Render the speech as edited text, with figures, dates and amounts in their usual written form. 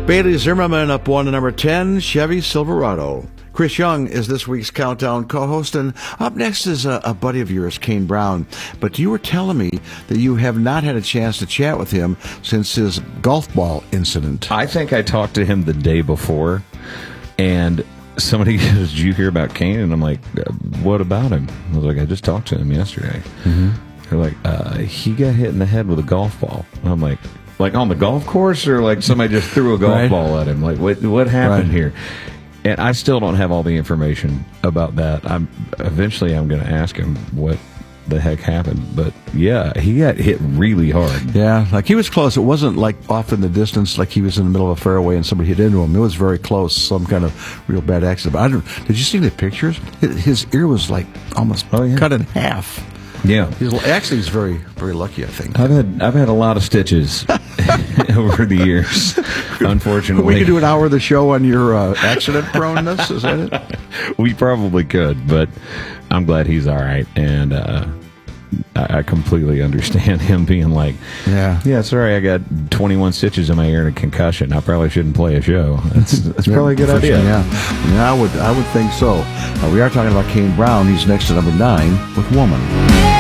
Bailey Zimmerman up 1 to number 10, Chevy Silverado. Chris Young is this week's Countdown co-host, and up next is a buddy of yours, Kane Brown. But you were telling me that you have not had a chance to chat with him since his golf ball incident. I think I talked to him the day before, and somebody goes, "Did you hear about Kane?" And I'm like, "What about him?" I was like, "I just talked to him yesterday." Mm-hmm. They're like, "He got hit in the head with a golf ball." And I'm like on the golf course, or like somebody just threw a golf ball at him? Like, what happened here? And I still don't have all the information about that. Eventually I'm going to ask him what the heck happened. But yeah, he got hit really hard. Yeah, like he was close. It wasn't like off in the distance, like he was in the middle of a fairway and somebody hit into him. It was very close, some kind of real bad accident. But did you see the pictures? His ear was like almost cut in half. Yeah, he's very, very lucky, I think. I've had a lot of stitches over the years, unfortunately. We could do an hour of the show on your accident proneness. Is that it? We probably could, but I'm glad he's all right, and I completely understand him being like, yeah, sorry, I got 21 stitches in my ear and a concussion. I probably shouldn't play a show. That's probably a good idea. Yeah, I would think so. We are talking about Kane Brown. He's next to number 9 with Woman.